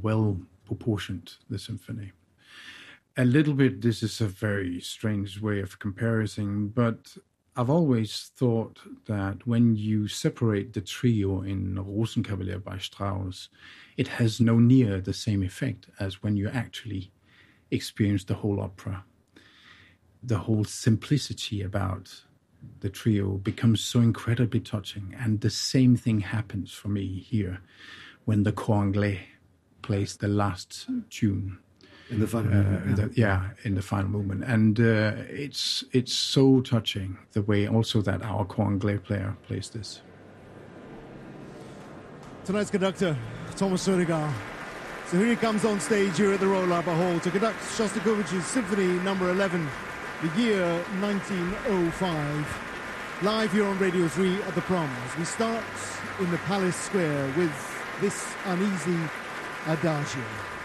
well proportioned, the symphony. A little bit, this is a very strange way of comparing, but I've always thought that when you separate the trio in Rosenkavalier by Strauss, it has no near the same effect as when you actually experience the whole opera. The whole simplicity about the trio becomes so incredibly touching, and the same thing happens for me here when the Cor Anglais plays the last tune. In the final movement, in the final movement. And it's so touching, the way also that our Cor Anglais player plays this. Tonight's conductor, Thomas Søndergaard. So here he comes on stage here at the Royal Albert Hall to conduct Shostakovich's Symphony No. 11, the year 1905. Live here on Radio 3 at the Proms. We start in the Palace Square with this uneasy Adagio.